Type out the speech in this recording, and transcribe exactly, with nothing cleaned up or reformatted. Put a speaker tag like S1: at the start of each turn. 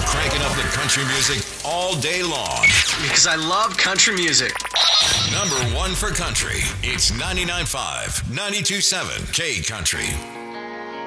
S1: cranking up the country music all day long.
S2: Because I love country music.
S1: Number one for country. It's ninety-nine point five, ninety-two point seven K Country.